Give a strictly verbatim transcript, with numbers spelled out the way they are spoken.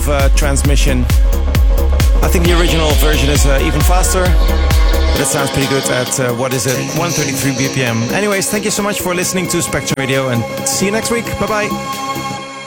of uh, transmission. I think the original version is uh, even faster, but it sounds pretty good at, uh, what is it, one thirty-three B P M. Anyways, thank you so much for listening to Spectrum Radio, and see you next week. Bye-bye.